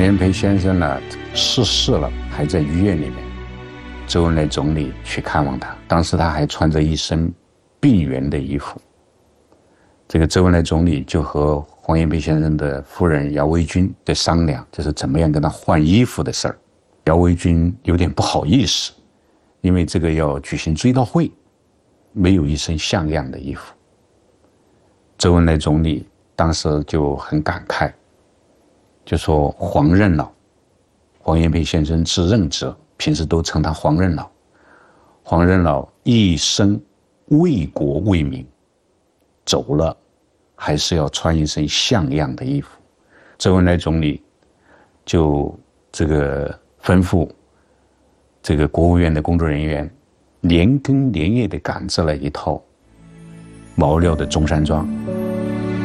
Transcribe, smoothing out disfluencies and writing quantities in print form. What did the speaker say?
黄炎培先生呢逝世了，还在医院里面。周恩来总理去看望他，当时他还穿着一身病员的衣服。这个周恩来总理就和黄炎培先生的夫人姚维君在商量，就是怎么样跟他换衣服的事儿。姚维君有点不好意思，因为这个要举行追悼会，没有一身像样的衣服。周恩来总理当时就很感慨，就说黄任老，黄炎培先生字任之，平时都称他黄任老。黄任老一生为国为民，走了还是要穿一身像样的衣服。周恩来总理就这个吩咐这个国务院的工作人员连更连夜地赶制了一套毛料的中山装，